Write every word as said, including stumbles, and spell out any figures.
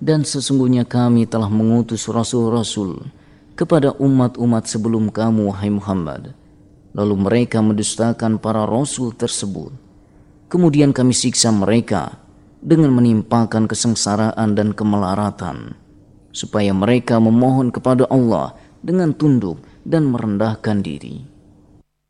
Dan sesungguhnya kami telah mengutus rasul-rasul kepada umat-umat sebelum kamu, wahai Muhammad. Lalu mereka mendustakan para rasul tersebut. Kemudian kami siksa mereka dengan menimpakan kesengsaraan dan kemelaratan, supaya mereka memohon kepada Allah dengan tunduk dan merendahkan diri.